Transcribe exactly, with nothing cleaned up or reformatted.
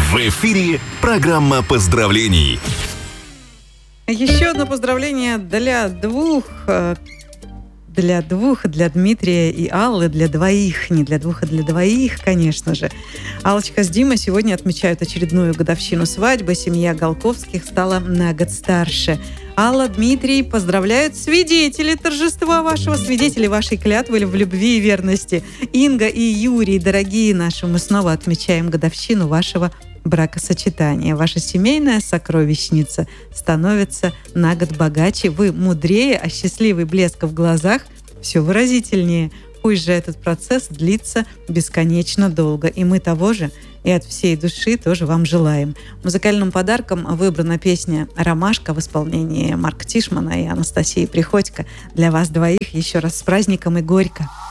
В эфире программа поздравлений. Еще одно поздравление для двух, для двух, для Дмитрия и Аллы, для двоих, не для двух, а для двоих, конечно же. Аллочка с Димой сегодня отмечают очередную годовщину свадьбы. Семья Голковских стала на год старше. Алла, Дмитрий поздравляют свидетели торжества вашего, свидетели вашей клятвы в любви и верности. Инга и Юрий, дорогие наши, мы снова отмечаем годовщину вашего бракосочетания. Ваша семейная сокровищница становится на год богаче. Вы мудрее, а счастливый блеск в глазах все выразительнее. Пусть же этот процесс длится бесконечно долго. И мы того же, и от всей души тоже вам желаем. Музыкальным подарком выбрана песня «Ромашка» в исполнении Марка Тишмана и Анастасии Приходько. Для вас двоих еще раз с праздником и горько.